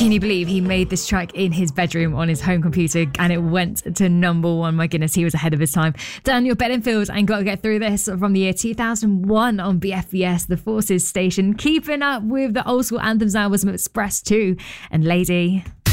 Can you believe he made this track in his bedroom on his home computer and it went to number one? My goodness, he was ahead of his time. Daniel Bedingfield and Gotta Get Through This from the year 2001 on BFBS, the Forces station. Keeping up with the old school anthems now was some Express 2 and Lady.